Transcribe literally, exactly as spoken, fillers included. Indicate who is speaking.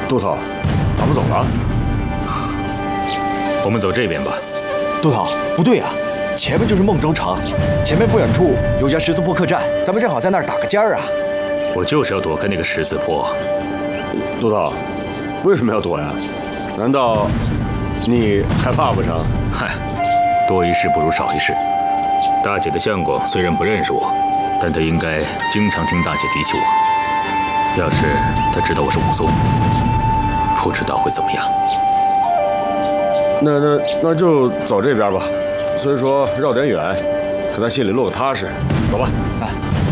Speaker 1: 杜头，咱们走了？
Speaker 2: 我们走这边吧。
Speaker 3: 杜头，不对啊，前面就是孟州城，前面不远处有家十字坡客栈，咱们正好在那儿打个尖儿啊。
Speaker 2: 我就是要躲开那个十字坡。
Speaker 1: 杜头，为什么要躲呀？难道你害怕不成？
Speaker 2: 嗨，多一事不如少一事。大姐的相公虽然不认识我，但他应该经常听大姐提起我。要是他知道我是武松，不知道会怎么样。
Speaker 1: 那那那就走这边吧，虽说绕点远，可他心里落个踏实。走吧。
Speaker 3: 啊。